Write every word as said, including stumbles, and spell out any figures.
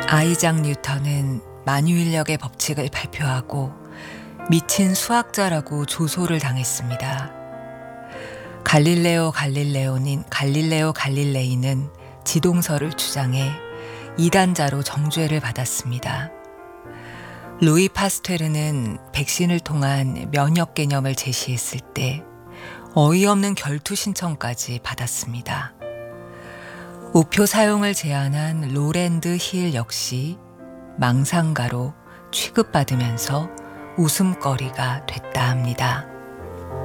아이작 뉴턴은 만유인력의 법칙을 발표하고 미친 수학자라고 조소를 당했습니다. 갈릴레오 갈릴레오닌 갈릴레오 갈릴레이는 지동설을 주장해 이단자로 정죄를 받았습니다. 루이 파스테르는 백신을 통한 면역 개념을 제시했을 때 어이없는 결투 신청까지 받았습니다. 우표 사용을 제안한 로랜드 힐 역시 망상가로 취급받으면서 웃음거리가 됐다 합니다.